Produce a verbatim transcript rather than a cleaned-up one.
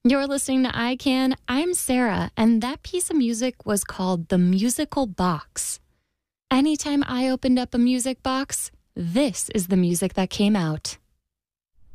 You're listening to I Can. I'm Sarah, and that piece of music was called The Musical Box. Anytime I opened up a music box, this is the music that came out.